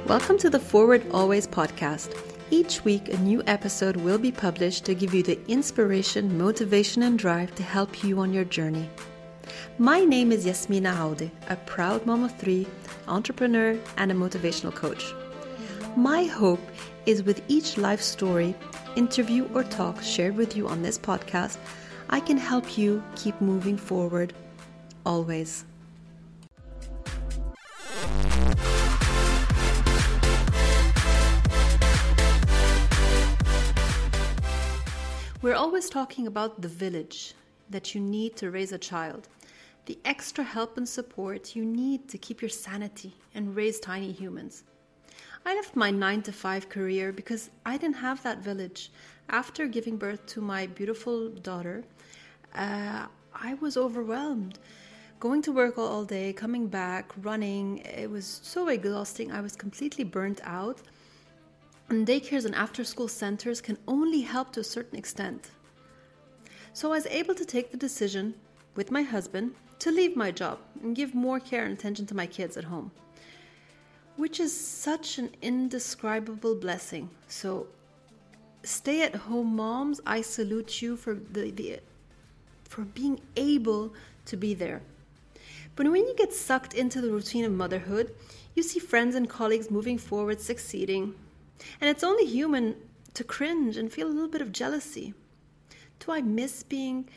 Welcome to the Forward Always podcast. Each week, a new episode will be published to give you the inspiration, motivation, and drive to help you on your journey. My name is Yasmina Aude, a proud mom of three, entrepreneur, and a motivational coach. My hope is with each life story, interview, or talk shared with you on this podcast, I can help you keep moving forward, always. We're always talking about the village that you need to raise a child, the extra help and support you need to keep your sanity and raise tiny humans. I left my 9-to-5 career because I didn't have that village. After giving birth to my beautiful daughter, I was overwhelmed. Going to work all day, coming back, running, it was so exhausting. I was completely burnt out. And daycares and after-school centers can only help to a certain extent. So I was able to take the decision with my husband to leave my job and give more care and attention to my kids at home, which is such an indescribable blessing. So stay-at-home moms, I salute you for being able to be there. But when you get sucked into the routine of motherhood, you see friends and colleagues moving forward, succeeding. And it's only human to cringe and feel a little bit of jealousy. Do I miss being,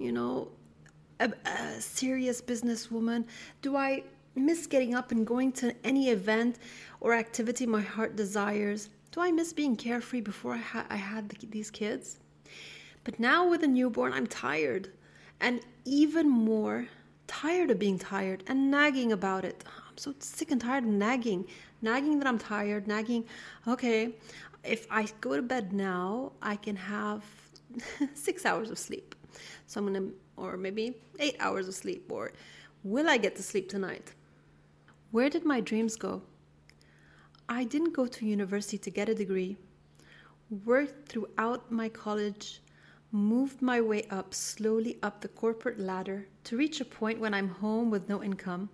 a serious businesswoman? Do I miss getting up and going to any event or activity my heart desires? Do I miss being carefree before I had these kids? But now with a newborn, I'm tired. And even more tired of being tired and nagging about it. I'm so sick and tired of nagging that I'm tired, nagging, okay, if I go to bed now, I can have 6 hours of sleep. So or maybe 8 hours of sleep, or will I get to sleep tonight? Where did my dreams go? I didn't go to university to get a degree, worked throughout my college, moved my way slowly up the corporate ladder to reach a point when I'm home with no income.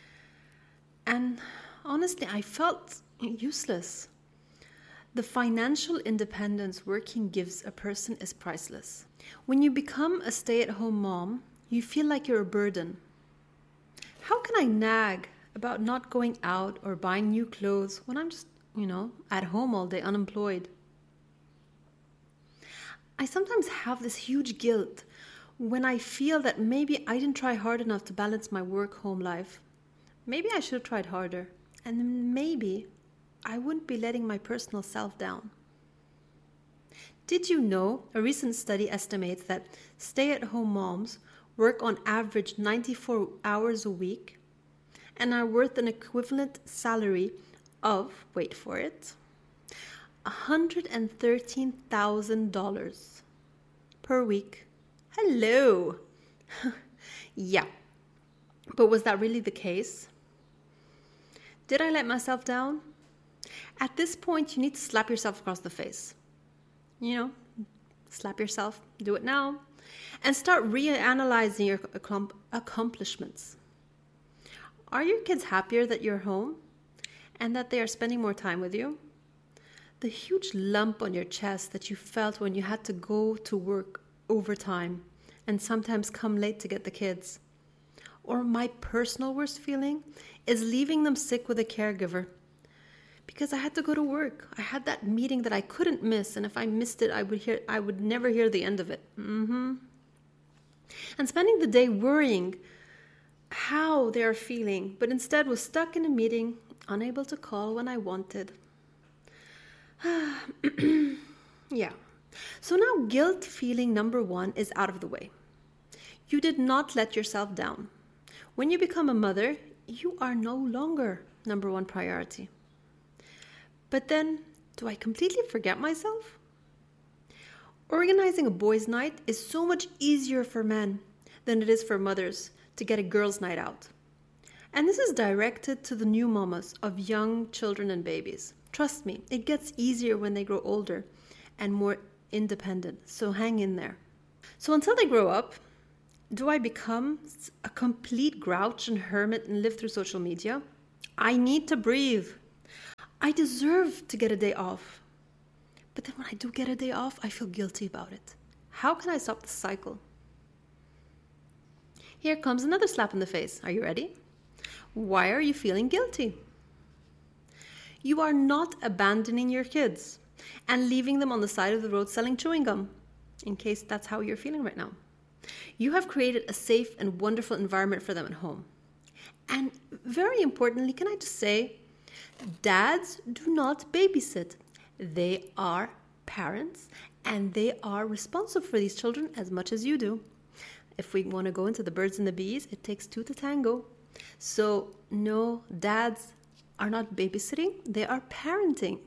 And honestly, I felt useless. The financial independence working gives a person is priceless. When you become a stay-at-home mom, you feel like you're a burden. How can I nag about not going out or buying new clothes when I'm just, at home all day, unemployed? I sometimes have this huge guilt when I feel that maybe I didn't try hard enough to balance my work-home life. Maybe I should have tried harder, and then maybe I wouldn't be letting my personal self down. Did you know a recent study estimates that stay-at-home moms work on average 94 hours a week and are worth an equivalent salary of, wait for it, $113,000 per week. Hello! Yeah, but was that really the case? Did I let myself down? At this point, you need to slap yourself across the face. Slap yourself, do it now, and start reanalyzing your accomplishments. Are your kids happier that you're home and that they are spending more time with you? The huge lump on your chest that you felt when you had to go to work overtime and sometimes come late to get the kids. Or my personal worst feeling is leaving them sick with a caregiver because I had to go to work. I had that meeting that I couldn't miss, and if I missed it, I would never hear the end of it. And spending the day worrying how they are feeling, but instead was stuck in a meeting, unable to call when I wanted. Yeah. So now guilt feeling number 1 is out of the way. You did not let yourself down. When you become a mother, you are no longer number 1 priority. But then, do I completely forget myself? Organizing a boys' night is so much easier for men than it is for mothers to get a girls' night out. And this is directed to the new mamas of young children and babies. Trust me, it gets easier when they grow older and more independent, so hang in there. So until they grow up, do I become a complete grouch and hermit and live through social media? I need to breathe. I deserve to get a day off. But then when I do get a day off, I feel guilty about it. How can I stop this cycle? Here comes another slap in the face. Are you ready? Why are you feeling guilty? You are not abandoning your kids and leaving them on the side of the road selling chewing gum, in case that's how you're feeling right now. You have created a safe and wonderful environment for them at home. And very importantly, can I just say, dads do not babysit. They are parents and they are responsible for these children as much as you do. If we want to go into the birds and the bees, it takes two to tango. So no, dads are not babysitting, they are parenting.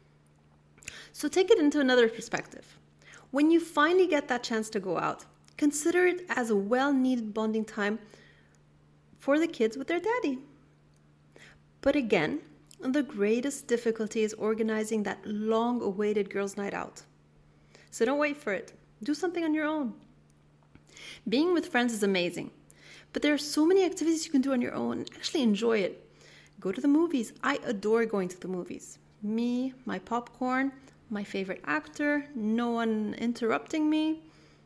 So take it into another perspective. When you finally get that chance to go out, consider it as a well-needed bonding time for the kids with their daddy. But again, the greatest difficulty is organizing that long-awaited girls' night out. So don't wait for it. Do something on your own. Being with friends is amazing, but there are so many activities you can do on your own and actually enjoy it. Go to the movies. I adore going to the movies. Me, my popcorn, my favorite actor, no one interrupting me.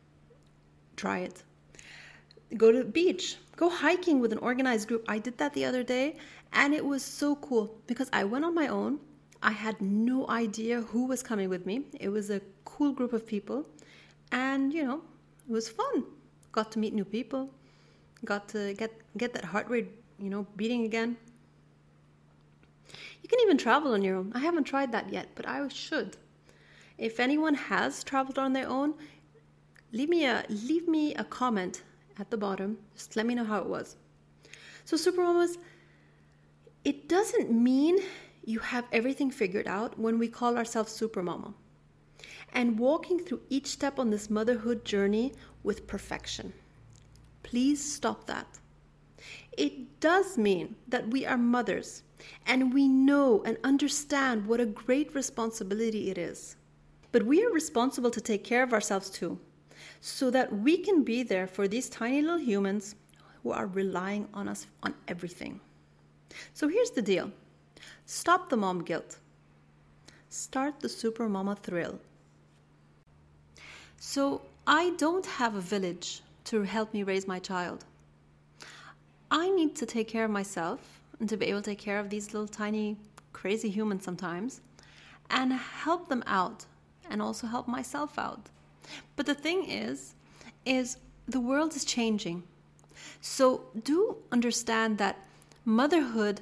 Try it. Go to the beach. Go hiking with an organized group. I did that the other day and it was so cool because I went on my own. I had no idea who was coming with me. It was a cool group of people and, it was fun. Got to meet new people. Got to get that heart rate, beating again. You can even travel on your own. I haven't tried that yet, but I should. If anyone has traveled on their own, leave me a comment at the bottom. Just let me know how it was. So Supermamas, it doesn't mean you have everything figured out when we call ourselves Supermama. And walking through each step on this motherhood journey with perfection. Please stop that. It does mean that we are mothers and we know and understand what a great responsibility it is. But we are responsible to take care of ourselves too, so that we can be there for these tiny little humans who are relying on us on everything. So here's the deal. Stop the mom guilt. Start the Supermama thrill. So I don't have a village to help me raise my child. I need to take care of myself and to be able to take care of these little tiny crazy humans sometimes and help them out and also help myself out. But the thing is the world is changing. So do understand that motherhood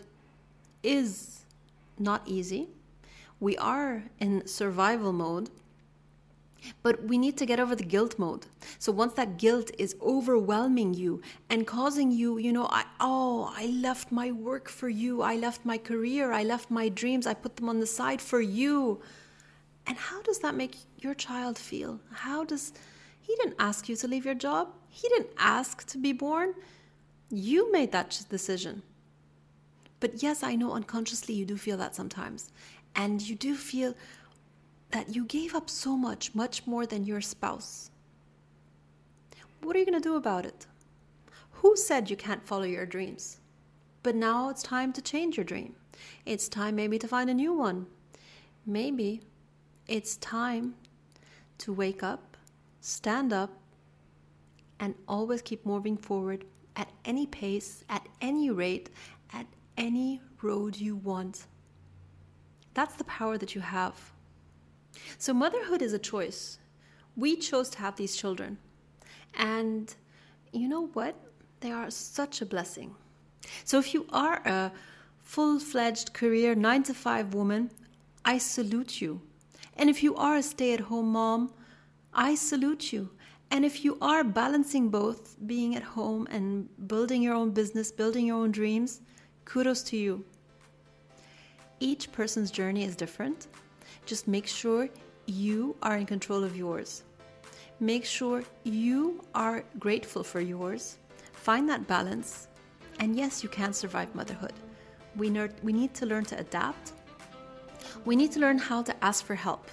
is not easy. We are in survival mode. But we need to get over the guilt mode. So once that guilt is overwhelming you and causing you, I left my work for you. I left my career. I left my dreams. I put them on the side for you. And how does that make your child feel? He didn't ask you to leave your job. He didn't ask to be born. You made that decision. But yes, I know unconsciously you do feel that sometimes. And you do feel that you gave up so much more than your spouse. What are you going to do about it? Who said you can't follow your dreams? But now it's time to change your dream. It's time maybe to find a new one. Maybe it's time to wake up, stand up, and always keep moving forward at any pace, at any rate, at any road you want. That's the power that you have. So motherhood is a choice. We chose to have these children. And you know what? They are such a blessing. So if you are a full-fledged career 9-to-5 woman, I salute you. And if you are a stay-at-home mom, I salute you. And if you are balancing both, being at home and building your own business, building your own dreams, kudos to you. Each person's journey is different. Just make sure you are in control of yours. Make sure you are grateful for yours. Find that balance. And yes, you can survive motherhood. We need to learn to adapt. We need to learn how to ask for help.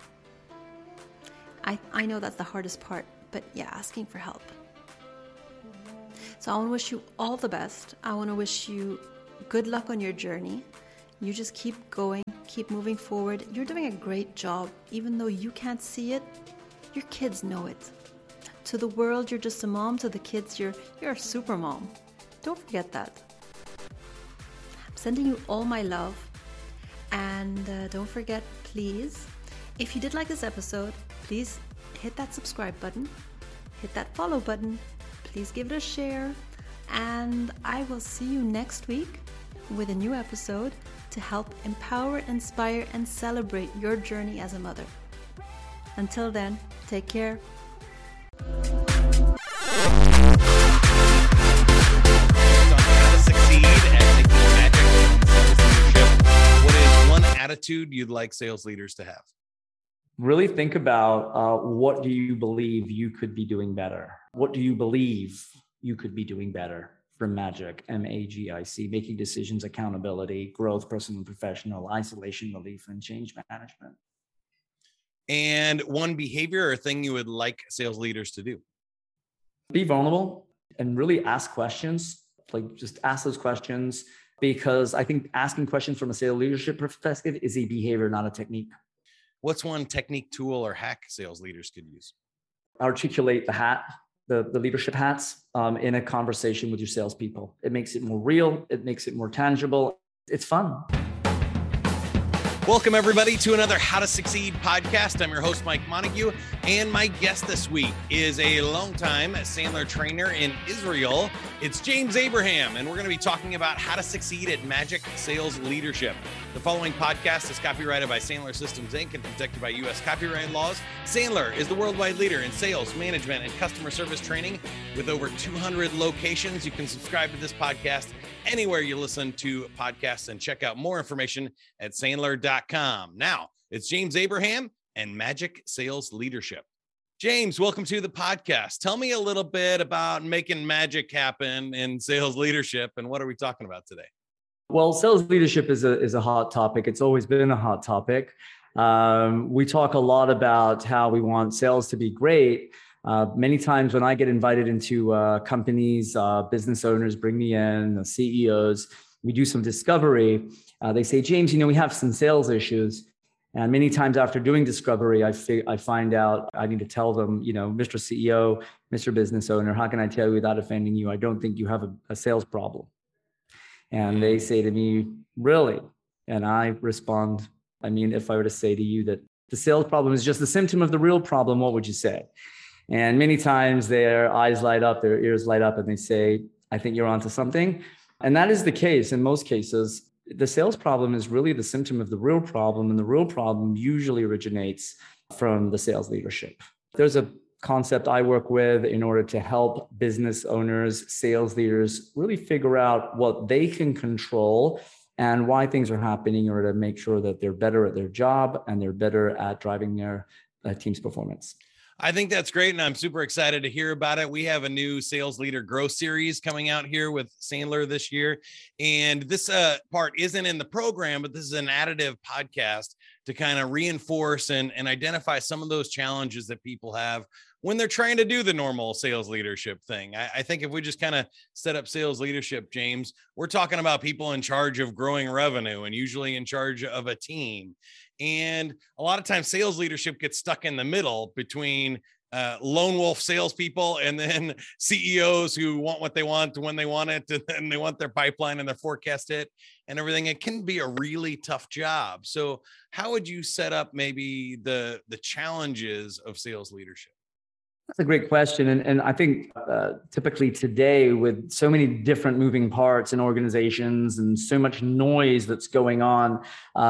I know that's the hardest part, but yeah, asking for help. So I want to wish you all the best. I want to wish you good luck on your journey. You just keep going, keep moving forward. You're doing a great job. Even though you can't see it, your kids know it. To the world, you're just a mom. To the kids, you're a super mom. Don't forget that. I'm sending you all my love. And don't forget, please, if you did like this episode, please hit that subscribe button, hit that follow button, please give it a share, and I will see you next week with a new episode to help empower, inspire, and celebrate your journey as a mother. Until then, take care. Attitude you'd like sales leaders to have? Really think about what do you believe you could be doing better? What do you believe you could be doing better from MAGIC, MAGIC, making decisions, accountability, growth, personal and professional, isolation, relief, and change management. And one behavior or thing you would like sales leaders to do? Be vulnerable and really ask questions. Like just ask those questions, because I think asking questions from a sales leadership perspective is a behavior, not a technique. What's one technique, tool, or hack sales leaders could use? Articulate the hat, the leadership hats in a conversation with your salespeople. It makes it more real. It makes it more tangible. It's fun. Welcome, everybody, to another How to Succeed podcast. I'm your host, Mike Montague, and my guest this week is a longtime Sandler trainer in Israel. It's James Abraham, and we're going to be talking about how to succeed at MAGIC Sales Leadership. The following podcast is copyrighted by Sandler Systems, Inc. and protected by U.S. copyright laws. Sandler is the worldwide leader in sales, management, and customer service training with over 200 locations. You can subscribe to this podcast anywhere you listen to podcasts and check out more information at Sandler.com. Now, it's James Abraham and MAGIC Sales Leadership. James, welcome to the podcast. Tell me a little bit about making magic happen in sales leadership, and what are we talking about today? Well, sales leadership is a hot topic. It's always been a hot topic. We talk a lot about how we want sales to be great. Many times when I get invited into companies, business owners bring me in, CEOs, we do some discovery. They say, James, we have some sales issues. And many times after doing discovery, I find out I need to tell them, Mr. CEO, Mr. Business Owner, how can I tell you without offending you? I don't think you have a sales problem. And they say to me, really? And I respond, if I were to say to you that the sales problem is just a symptom of the real problem, what would you say? And many times their eyes light up, their ears light up, and they say, I think you're onto something. And that is the case in most cases. The sales problem is really the symptom of the real problem, and the real problem usually originates from the sales leadership. There's a concept I work with in order to help business owners, sales leaders really figure out what they can control and why things are happening in order to make sure that they're better at their job and they're better at driving their team's performance. I think that's great, and I'm super excited to hear about it. We have a new Sales Leader Growth series coming out here with Sandler this year, and this part isn't in the program, but this is an additive podcast to kind of reinforce and identify some of those challenges that people have when they're trying to do the normal sales leadership thing. I think if we just kind of set up sales leadership, James, we're talking about people in charge of growing revenue and usually in charge of a team. And a lot of times sales leadership gets stuck in the middle between lone wolf salespeople and then CEOs who want what they want when they want it, and then they want their pipeline and their forecast hit and everything. It can be a really tough job. So how would you set up maybe the challenges of sales leadership? That's a great question. And I think typically today, with so many different moving parts in organizations and so much noise that's going on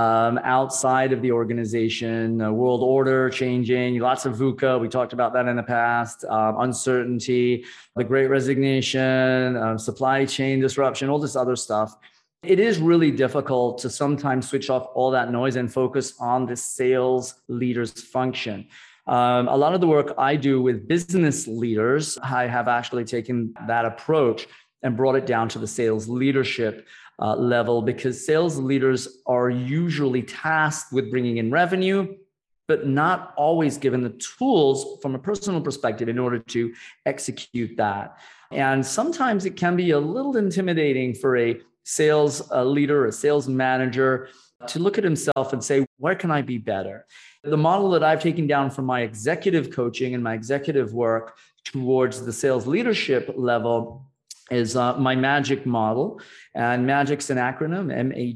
outside of the organization, world order changing, lots of VUCA, we talked about that in the past, uncertainty, the great resignation, supply chain disruption, all this other stuff. It is really difficult to sometimes switch off all that noise and focus on the sales leader's function. A lot of the work I do with business leaders, I have actually taken that approach and brought it down to the sales leadership level, because sales leaders are usually tasked with bringing in revenue, but not always given the tools from a personal perspective in order to execute that. And sometimes it can be a little intimidating for a sales leader, a sales manager, to look at himself and say, where can I be better? The model that I've taken down from my executive coaching and my executive work towards the sales leadership level is my MAGIC model. And MAGIC's an acronym,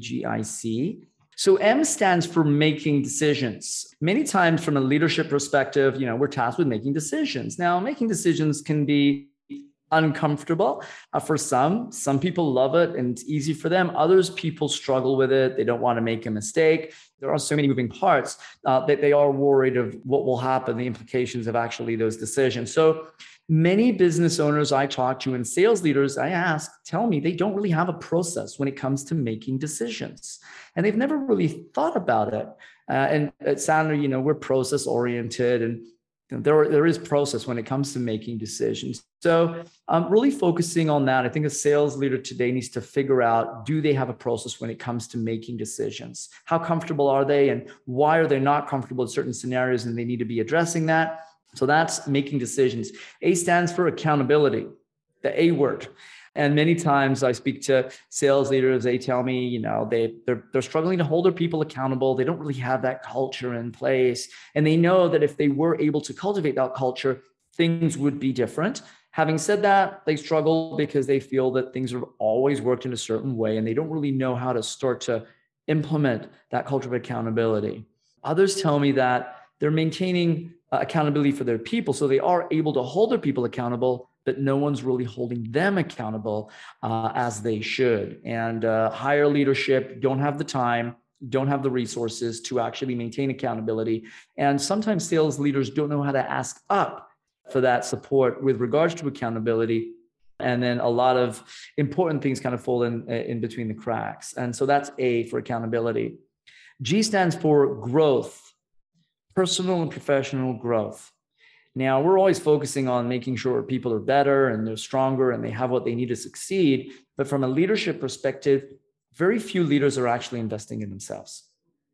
MAGIC. So M stands for making decisions. Many times from a leadership perspective, we're tasked with making decisions. Now, making decisions can be uncomfortable for some. Some people love it and it's easy for them. Others people struggle with it. They don't want to make a mistake. There are so many moving parts that they are worried of what will happen, the implications of actually those decisions. So many business owners I talk to and sales leaders I ask tell me they don't really have a process when it comes to making decisions. And they've never really thought about it. And at Sandler, we're process oriented, and there is process when it comes to making decisions. So I'm really focusing on that. I think a sales leader today needs to figure out, do they have a process when it comes to making decisions? How comfortable are they, and why are they not comfortable in certain scenarios, and they need to be addressing that? So that's making decisions. A stands for accountability, the A word. And many times I speak to sales leaders, they tell me, they're struggling to hold their people accountable. They don't really have that culture in place. And they know that if they were able to cultivate that culture, things would be different. Having said that, they struggle because they feel that things have always worked in a certain way, and they don't really know how to start to implement that culture of accountability. Others tell me that they're maintaining accountability for their people, so they are able to hold their people accountable, but no one's really holding them accountable as they should. And higher leadership don't have the time, don't have the resources to actually maintain accountability. And sometimes sales leaders don't know how to ask up for that support with regards to accountability. And then a lot of important things kind of fall in between the cracks. And so that's A for accountability. G stands for growth, personal and professional growth. Now, we're always focusing on making sure people are better and they're stronger and they have what they need to succeed. But from a leadership perspective, very few leaders are actually investing in themselves.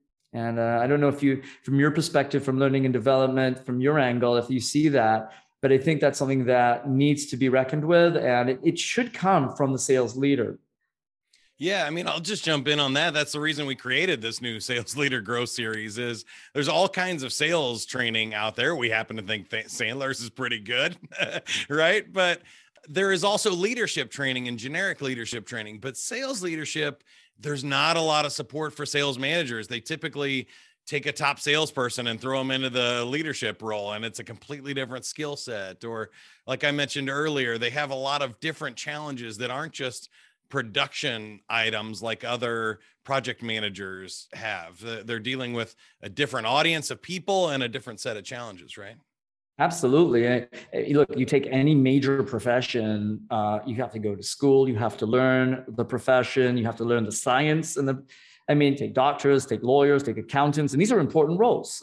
And I don't know if you, from your perspective, from learning and development, from your angle, if you see that, but I think that's something that needs to be reckoned with, and it should come from the sales leader. Yeah, I mean, I'll just jump in on that. That's the reason we created this new Sales Leader Growth series. Is there's all kinds of sales training out there. We happen to think Sandler's is pretty good, right? But there is also leadership training and generic leadership training. But sales leadership, there's not a lot of support for sales managers. They typically take a top salesperson and throw them into the leadership role, and it's a completely different skill set. Or like I mentioned earlier, they have a lot of different challenges that aren't just production items like other project managers have. They're dealing with a different audience of people and a different set of challenges, right? Absolutely. Look, you take any major profession, you have to go to school, you have to learn the profession, you have to learn the science and take doctors, take lawyers, take accountants, and these are important roles.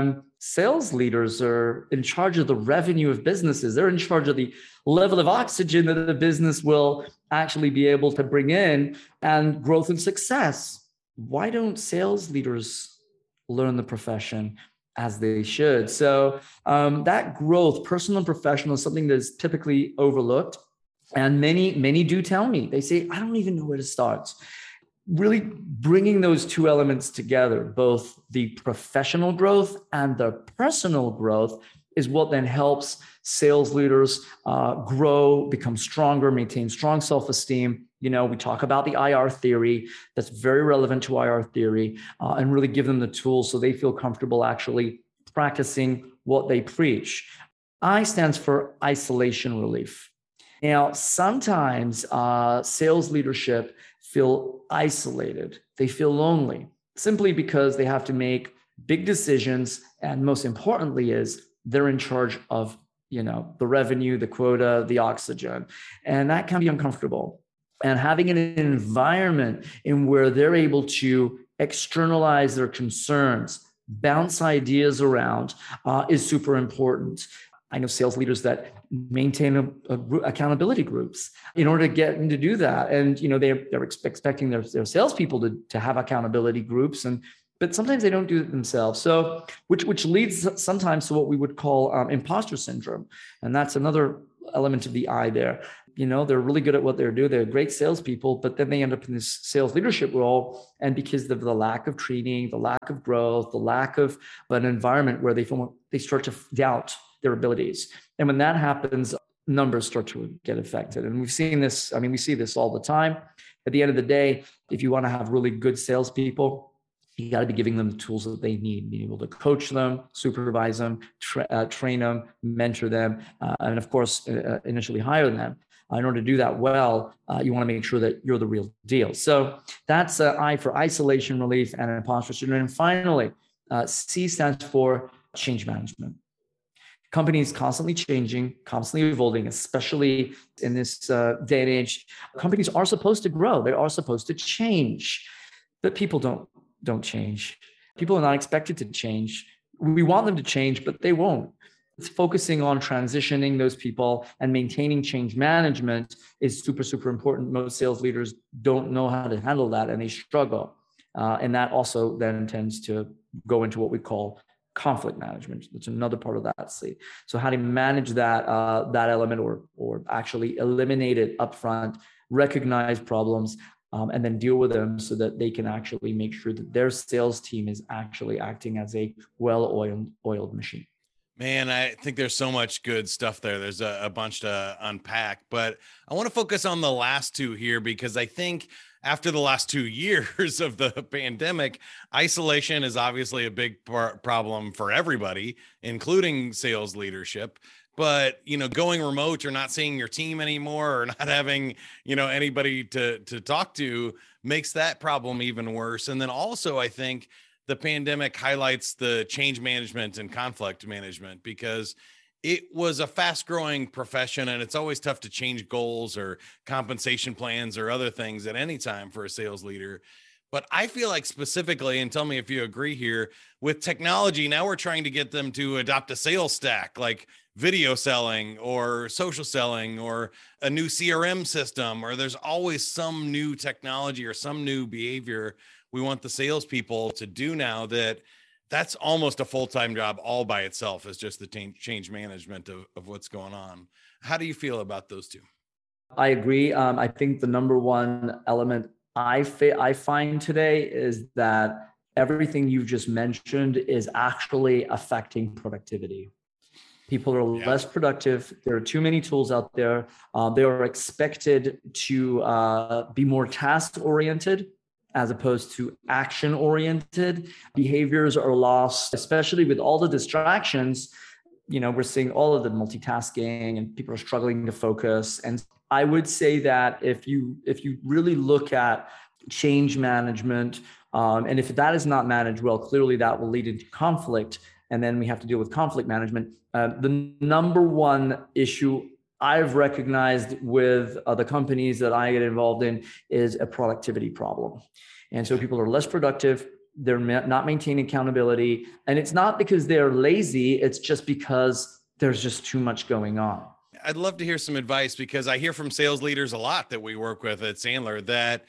Sales leaders are in charge of the revenue of businesses. They're in charge of the level of oxygen that the business will actually be able to bring in and growth and success. Why don't sales leaders learn the profession as they should? So that growth, personal and professional, is something that is typically overlooked. And many do tell me, they say, I don't even know where to start. Really bringing those two elements together, both the professional growth and the personal growth, is what then helps sales leaders grow, become stronger, maintain strong self-esteem. We talk about the IR theory. That's very relevant to IR theory, and really give them the tools so they feel comfortable actually practicing what they preach. I stands for isolation relief. Now, sometimes sales leadership feel isolated. They feel lonely simply because they have to make big decisions. And most importantly is they're in charge of, the revenue, the quota, the oxygen. And that can be uncomfortable. And having an environment in where they're able to externalize their concerns, bounce ideas around is super important. I know sales leaders that maintain accountability groups in order to get them to do that. And, they're expecting their salespeople to have accountability groups, but sometimes they don't do it themselves. So, which leads sometimes to what we would call imposter syndrome. And that's another element of the I there. they're really good at what they do. They're great salespeople, but then they end up in this sales leadership role. And because of the lack of training, the lack of growth, the lack of an environment where they start to doubt their abilities. And when that happens, numbers start to get affected. And we've seen this. I mean, we see this all the time. At the end of the day, if you want to have really good salespeople, you got to be giving them the tools that they need, being able to coach them, supervise them, train them, mentor them, and of course, initially hire them. In order to do that well, you want to make sure that you're the real deal. So that's I for isolation, relief, and imposter syndrome. And finally, C stands for change management. Companies constantly changing, constantly evolving, especially in this day and age. Companies are supposed to grow. They are supposed to change, but people don't change. People are not expected to change. We want them to change, but they won't. It's focusing on transitioning those people and maintaining change management is super, super important. Most sales leaders don't know how to handle that and they struggle. And that also then tends to go into what we call conflict management. That's another part of that. So how to manage that element or actually eliminate it upfront, recognize problems, and then deal with them so that they can actually make sure that their sales team is actually acting as a well-oiled machine. Man, I think there's so much good stuff there. There's a bunch to unpack, but I want to focus on the last two here because I think after the last 2 years of the pandemic, isolation is obviously a big problem for everybody, including sales leadership. But, going remote or not seeing your team anymore or not having, anybody to talk to makes that problem even worse. And then also, I think the pandemic highlights the change management and conflict management because it was a fast growing profession and it's always tough to change goals or compensation plans or other things at any time for a sales leader. But I feel like specifically, and tell me if you agree here, with technology, now we're trying to get them to adopt a sales stack like video selling or social selling or a new CRM system, or there's always some new technology or some new behavior we want the salespeople to do now that's almost a full-time job all by itself is just the change management of what's going on. How do you feel about those two? I agree. I think the number one element I find today is that everything you've just mentioned is actually affecting productivity. People are less productive. There are too many tools out there. They are expected to be more task-oriented as opposed to action-oriented. Behaviors are lost, especially with all the distractions. We're seeing all of the multitasking and people are struggling to focus. And I would say that if you really look at change management, and if that is not managed well, clearly that will lead into conflict. And then we have to deal with conflict management. The number one issue I've recognized with the companies that I get involved in is a productivity problem. And so people are less productive. They're not maintaining accountability. And it's not because they're lazy. It's just because there's just too much going on. I'd love to hear some advice because I hear from sales leaders a lot that we work with at Sandler that,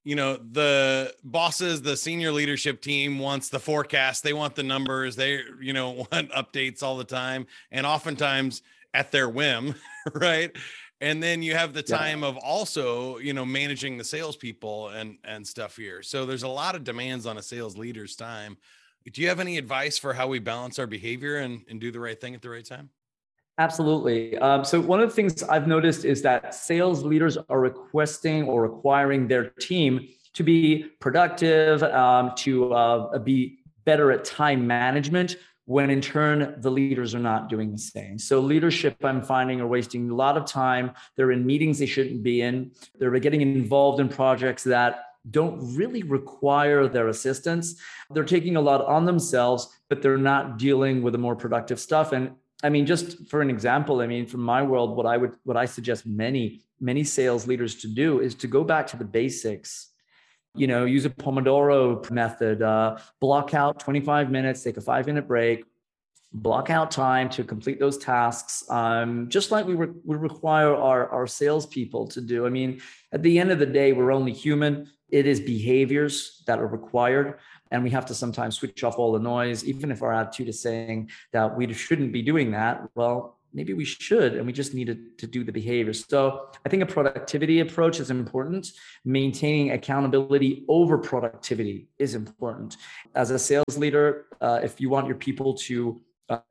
the bosses, the senior leadership team wants the forecast. They want the numbers. They, want updates all the time. And oftentimes at their whim, right? And then you have the time of also, managing the salespeople and stuff here. So there's a lot of demands on a sales leader's time. Do you have any advice for how we balance our behavior and do the right thing at the right time? Absolutely. So one of the things I've noticed is that sales leaders are requesting or requiring their team to be productive, to be better at time management, when in turn, the leaders are not doing the same. So leadership, I'm finding, are wasting a lot of time. They're in meetings they shouldn't be in. They're getting involved in projects that don't really require their assistance. They're taking a lot on themselves, but they're not dealing with the more productive stuff. And I mean, just for an example, from my world, what I suggest many sales leaders to do is to go back to the basics. Use a Pomodoro method, block out 25 minutes, take a 5-minute break, block out time to complete those tasks, just like we require our salespeople to do. At the end of the day, we're only human. It is behaviors that are required. And we have to sometimes switch off all the noise, even if our attitude is saying that we shouldn't be doing that. Well, maybe we should, and we just need to do the behavior. So I think a productivity approach is important. Maintaining accountability over productivity is important. As a sales leader, if you want your people to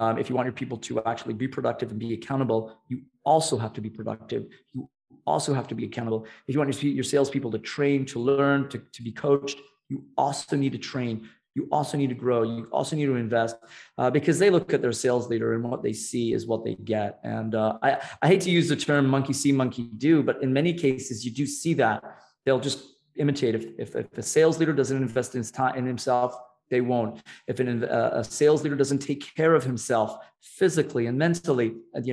actually be productive and be accountable, you also have to be productive. You also have to be accountable. If you want your salespeople to train, to learn, to be coached, you also need to train. You also need to grow. You also need to invest because they look at their sales leader and what they see is what they get. And I hate to use the term monkey see, monkey do, but in many cases you do see that. They'll just imitate. If a sales leader doesn't invest in his time in himself, they won't. If a sales leader doesn't take care of himself physically and mentally,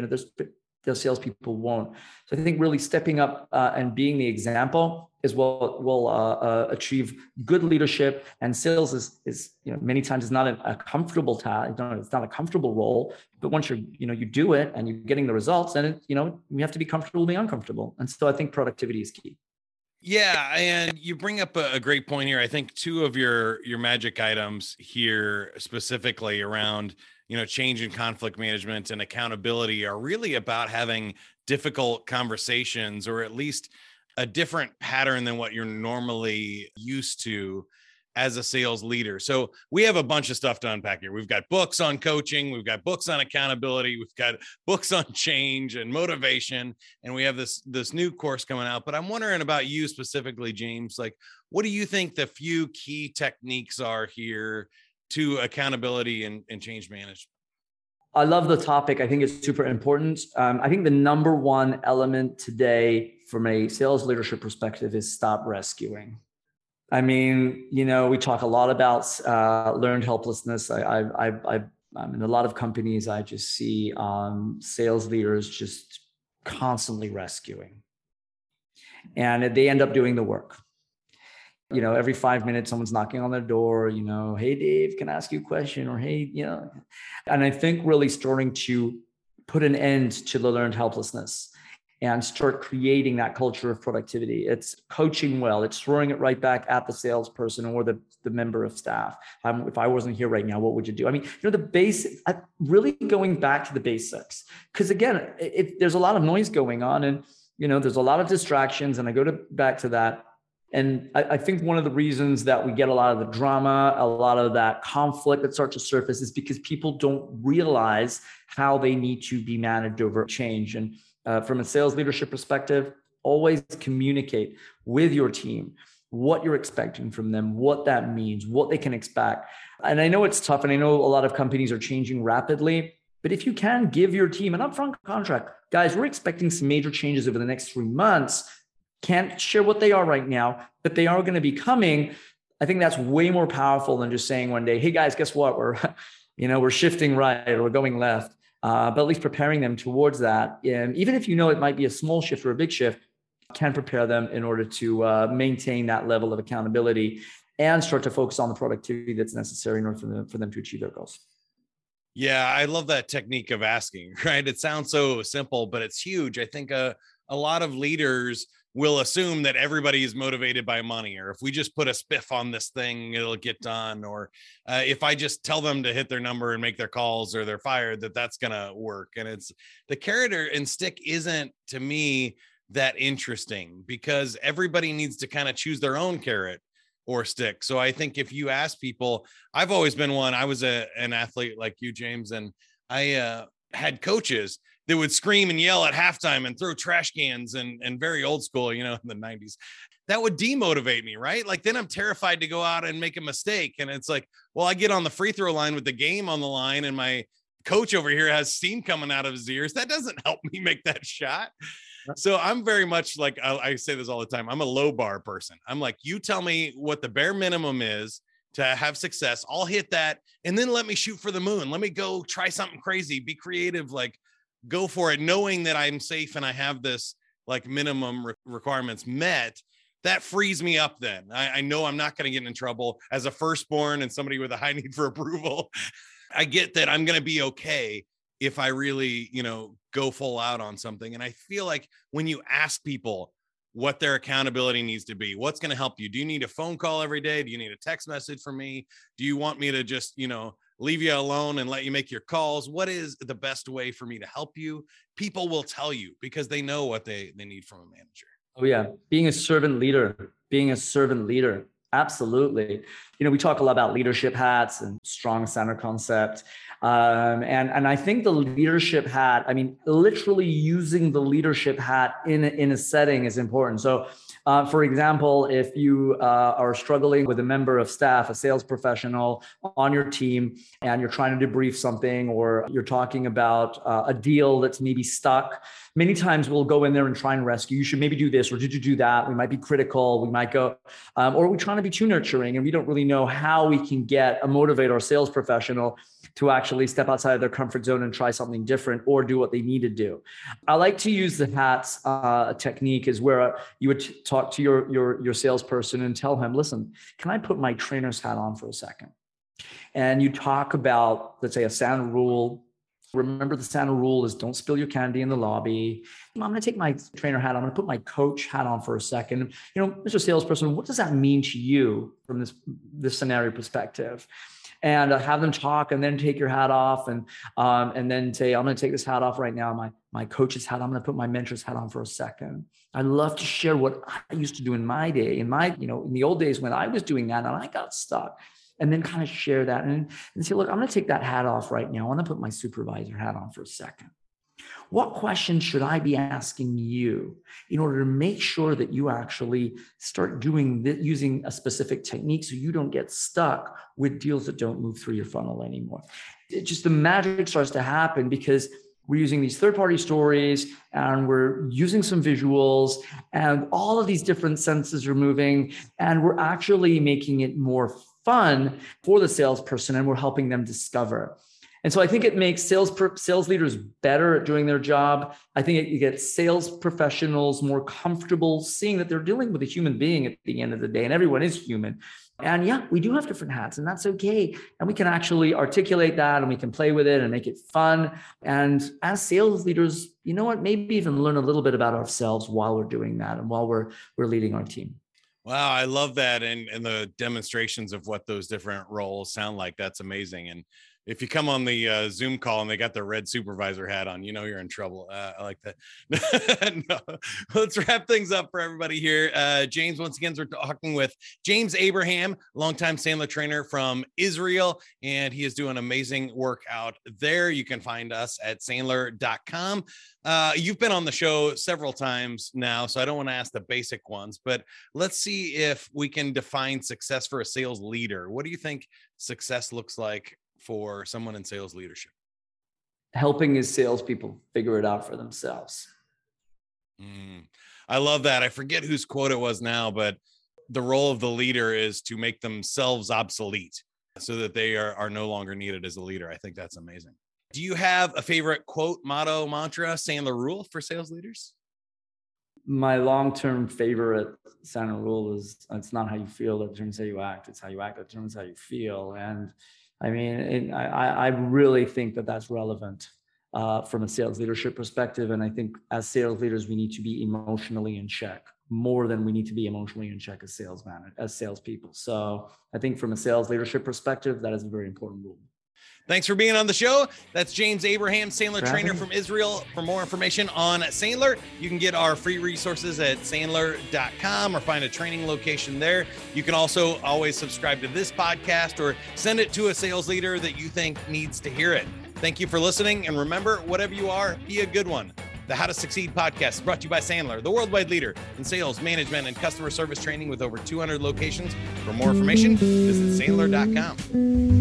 the salespeople won't. So I think really stepping up and being the example is what will achieve good leadership. And sales is many times is not a comfortable task. It's not a comfortable role. But once you do it and you're getting the results, then you have to be comfortable being uncomfortable. And so I think productivity is key. Yeah, and you bring up a great point here. I think two of your magic items here specifically around change and conflict management and accountability are really about having difficult conversations, or at least a different pattern than what you're normally used to as a sales leader. So we have a bunch of stuff to unpack here. We've got books on coaching, we've got books on accountability, we've got books on change and motivation, and we have this new course coming out. But I'm wondering about you specifically, James, like, what do you think the few key techniques are here to accountability and change management? I love the topic. I think it's super important. I think the number one element today from a sales leadership perspective is stop rescuing. I mean, we talk a lot about learned helplessness. I'm in a lot of companies. I just see sales leaders just constantly rescuing, and they end up doing the work. Every 5 minutes, someone's knocking on their door, hey, Dave, can I ask you a question? Or, hey, and I think really starting to put an end to the learned helplessness and start creating that culture of productivity. It's coaching well. It's throwing it right back at the salesperson or the member of staff. If I wasn't here right now, what would you do? I mean, the basics, really going back to the basics. Because again, there's a lot of noise going on and, there's a lot of distractions. And I go back to that. And I think one of the reasons that we get a lot of the drama, a lot of that conflict that starts to surface is because people don't realize how they need to be managed over change. And from a sales leadership perspective, always communicate with your team what you're expecting from them, what that means, what they can expect. And I know it's tough, and I know a lot of companies are changing rapidly, but if you can give your team an upfront contract, guys, we're expecting some major changes over the next 3 months. Can't share what they are right now, but they are going to be coming. I think that's way more powerful than just saying one day, hey guys, guess what? We're shifting right or we're going left. But at least preparing them towards that. And even if it might be a small shift or a big shift, can prepare them in order to maintain that level of accountability and start to focus on the productivity that's necessary in order for them to achieve their goals. Yeah, I love that technique of asking, right? It sounds so simple, but it's huge. I think a lot of leaders will assume that everybody is motivated by money, or if we just put a spiff on this thing, it'll get done. Or if I just tell them to hit their number and make their calls or they're fired, that's going to work. And it's the carrot and stick isn't, to me, that interesting, because everybody needs to kind of choose their own carrot or stick. So I think if you ask people, I've always been one, I was an athlete like you, James, and I had coaches that would scream and yell at halftime and throw trash cans and very old school, in the 90s. That would demotivate me, right? Like then I'm terrified to go out and make a mistake. And it's like, well, I get on the free throw line with the game on the line and my coach over here has steam coming out of his ears. That doesn't help me make that shot. So I'm very much like, I say this all the time, I'm a low bar person. I'm like, you tell me what the bare minimum is to have success. I'll hit that. And then let me shoot for the moon. Let me go try something crazy, be creative, like go for it, knowing that I'm safe and I have this like minimum requirements met. That frees me up. Then I know I'm not going to get in trouble as a firstborn and somebody with a high need for approval. I get that I'm going to be okay if I really, go full out on something. And I feel like when you ask people what their accountability needs to be. What's going to help you? Do you need a phone call every day? Do you need a text message from me? Do you want me to just, leave you alone and let you make your calls? What is the best way for me to help you? People will tell you because they know what they need from a manager. Oh yeah. Being a servant leader. Absolutely. We talk a lot about leadership hats and strong center concept. And I think the leadership hat, literally using the leadership hat in a setting is important. So for example, if you are struggling with a member of staff, a sales professional on your team, and you're trying to debrief something, or you're talking about a deal that's maybe stuck, many times we'll go in there and try and rescue. You should maybe do this, or did you do that? We might be critical. We might go, or we're trying to be too nurturing, and we don't really know how we can motivate our sales professional to actually step outside of their comfort zone and try something different or do what they need to do. I like to use the hats technique is where you would talk to your salesperson and tell him, listen, can I put my trainer's hat on for a second? And you talk about, let's say, a Santa rule. Remember, the Santa rule is don't spill your candy in the lobby. I'm going to take my trainer hat. I'm going to put my coach hat on for a second. Mr. Salesperson, what does that mean to you from this scenario perspective? And have them talk, and then take your hat off, and then say, I'm going to take this hat off right now. My coach's hat. I'm going to put my mentor's hat on for a second. I love to share what I used to do in my day, in the old days when I was doing that and I got stuck. And then kind of share that and say, look, I'm going to take that hat off right now. I want to put my supervisor hat on for a second. What questions should I be asking you in order to make sure that you actually start doing this, using a specific technique, so you don't get stuck with deals that don't move through your funnel anymore? The magic starts to happen because we're using these third-party stories, and we're using some visuals, and all of these different senses are moving, and we're actually making it more fun for the salesperson, and we're helping them discover. And so I think it makes sales leaders better at doing their job. I think it gets sales professionals more comfortable seeing that they're dealing with a human being at the end of the day, and everyone is human. And yeah, we do have different hats, and that's okay. And we can actually articulate that, and we can play with it and make it fun. And as sales leaders, maybe even learn a little bit about ourselves while we're doing that and while we're leading our team. Wow, I love that. And the demonstrations of what those different roles sound like, that's amazing. And if you come on the Zoom call and they got their red supervisor hat on, you're in trouble. I like that. No. Let's wrap things up for everybody here. James, once again, we're talking with James Abraham, longtime Sandler trainer from Israel, and he is doing amazing work out there. You can find us at Sandler.com. You've been on the show several times now, so I don't want to ask the basic ones, but let's see if we can define success for a sales leader. What do you think success looks like for someone in sales leadership? Helping his salespeople figure it out for themselves. I love that. I forget whose quote it was now, but the role of the leader is to make themselves obsolete so that they are no longer needed as a leader. I think that's amazing. Do you have a favorite quote, motto, mantra, Sandler rule for sales leaders? My long-term favorite Sandler rule is, it's not how you feel that determines how you act. It's how you act that determines how you feel. And I really think that that's relevant from a sales leadership perspective. And I think as sales leaders, we need to be emotionally in check more than we need to be emotionally in check as salespeople. So I think from a sales leadership perspective, that is a very important rule. Thanks for being on the show. That's James Abraham, Sandler trainer from Israel. For more information on Sandler, you can get our free resources at Sandler.com or find a training location there. You can also always subscribe to this podcast or send it to a sales leader that you think needs to hear it. Thank you for listening. And remember, whatever you are, be a good one. The How to Succeed podcast is brought to you by Sandler, the worldwide leader in sales, management, and customer service training with over 200 locations. For more information, visit Sandler.com.